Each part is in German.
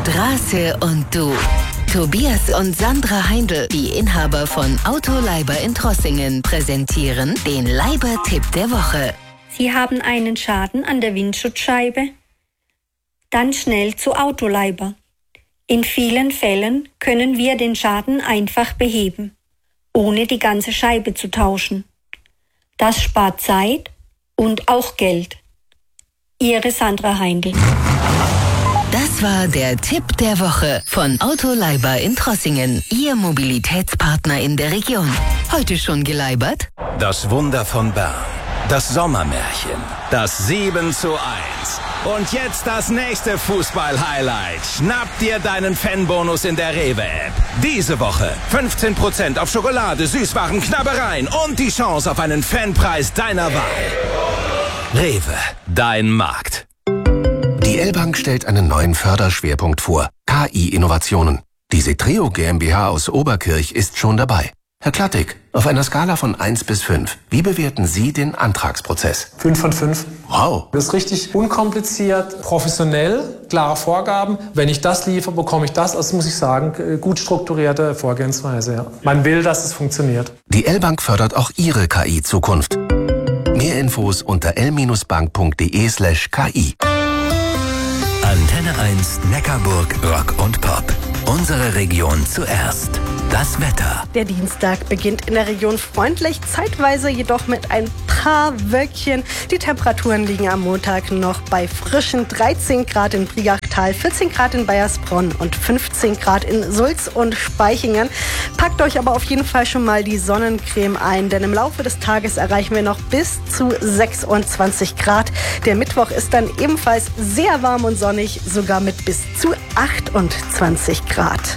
Straße und du. Tobias und Sandra Heindl, die Inhaber von Autoleiber in Trossingen, präsentieren den Leiber-Tipp der Woche. Sie haben einen Schaden an der Windschutzscheibe? Dann schnell zu Autoleiber. In vielen Fällen können wir den Schaden einfach beheben, ohne die ganze Scheibe zu tauschen. Das spart Zeit und auch Geld. Ihre Sandra Heindl. Das war der Tipp der Woche von Autoleiber in Trossingen, Ihr Mobilitätspartner in der Region. Heute schon geleibert? Das Wunder von Bern, das Sommermärchen, das 7:1. Und jetzt das nächste Fußball-Highlight. Schnapp dir deinen Fanbonus in der Rewe-App. Diese Woche 15% auf Schokolade, Süßwaren, Knabbereien und die Chance auf einen Fanpreis deiner Wahl. Rewe, dein Markt. Die L-Bank stellt einen neuen Förderschwerpunkt vor: KI-Innovationen. Die Setreo GmbH aus Oberkirch ist schon dabei. Herr Klattig, auf einer Skala von 1 bis 5, wie bewerten Sie den Antragsprozess? 5 von 5. Wow. Das ist richtig unkompliziert, professionell, klare Vorgaben. Wenn ich das liefere, bekomme ich das. Also muss ich sagen, gut strukturierte Vorgehensweise. Ja. Man will, dass es funktioniert. Die L-Bank fördert auch Ihre KI-Zukunft. Mehr Infos unter l-bank.de/ki. Antenne 1 Neckarburg Rock und Pop. Unsere Region zuerst. Das Wetter. Der Dienstag beginnt in der Region freundlich, zeitweise jedoch mit ein paar Wölkchen. Die Temperaturen liegen am Montag noch bei frischen 13 Grad in Briachtal, 14 Grad in Baiersbronn und 15 Grad in Sulz und Spaichingen. Packt euch aber auf jeden Fall schon mal die Sonnencreme ein, denn im Laufe des Tages erreichen wir noch bis zu 26 Grad. Der Mittwoch ist dann ebenfalls sehr warm und sonnig, sogar mit bis zu 28 Grad.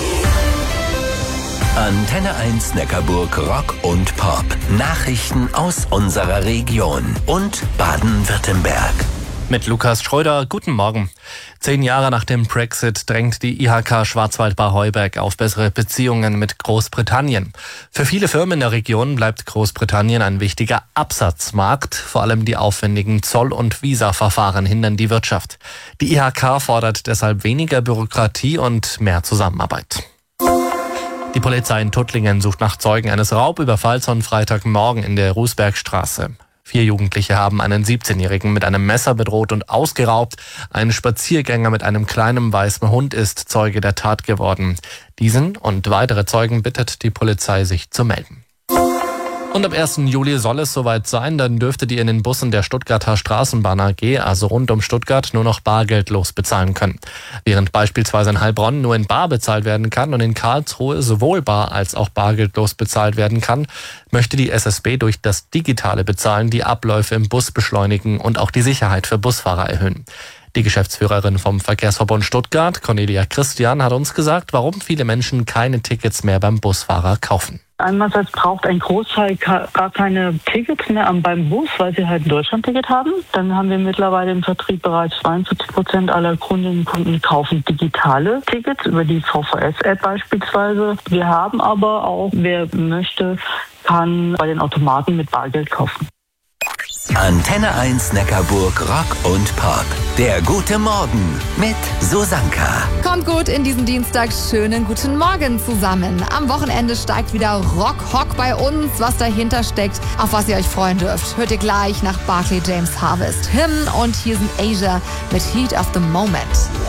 Antenne 1 Neckarburg Rock und Pop. Nachrichten aus unserer Region und Baden-Württemberg. Mit Lukas Schröder, guten Morgen. 10 Jahre nach dem Brexit drängt die IHK Schwarzwald-Bar-Heuberg auf bessere Beziehungen mit Großbritannien. Für viele Firmen in der Region bleibt Großbritannien ein wichtiger Absatzmarkt. Vor allem die aufwendigen Zoll- und Visaverfahren hindern die Wirtschaft. Die IHK fordert deshalb weniger Bürokratie und mehr Zusammenarbeit. Die Polizei in Tuttlingen sucht nach Zeugen eines Raubüberfalls am Freitagmorgen in der Rußbergstraße. 4 Jugendliche haben einen 17-Jährigen mit einem Messer bedroht und ausgeraubt. Ein Spaziergänger mit einem kleinen weißen Hund ist Zeuge der Tat geworden. Diesen und weitere Zeugen bittet die Polizei, sich zu melden. Und ab 1. Juli soll es soweit sein, dann dürftet ihr in den Bussen der Stuttgarter Straßenbahn AG, also rund um Stuttgart, nur noch bargeldlos bezahlen können. Während beispielsweise in Heilbronn nur in bar bezahlt werden kann und in Karlsruhe sowohl bar als auch bargeldlos bezahlt werden kann, möchte die SSB durch das digitale Bezahlen die Abläufe im Bus beschleunigen und auch die Sicherheit für Busfahrer erhöhen. Die Geschäftsführerin vom Verkehrsverbund Stuttgart, Cornelia Christian, hat uns gesagt, warum viele Menschen keine Tickets mehr beim Busfahrer kaufen. Einerseits braucht ein Großteil gar keine Tickets mehr beim Bus, weil sie halt ein Deutschlandticket haben. Dann haben wir mittlerweile im Vertrieb bereits 42% aller Kundinnen und Kunden kaufen digitale Tickets über die VVS-App beispielsweise. Wir haben aber auch, wer möchte, kann bei den Automaten mit Bargeld kaufen. Antenne 1 Neckarburg Rock und Pop. Der gute Morgen mit Susanka. Kommt gut in diesen Dienstag. Schönen guten Morgen zusammen. Am Wochenende steigt wieder Rock bei uns. Was dahinter steckt, auf was ihr euch freuen dürft, hört ihr gleich nach Barclay James Harvest. Him und hier sind Asia mit Heat of the Moment.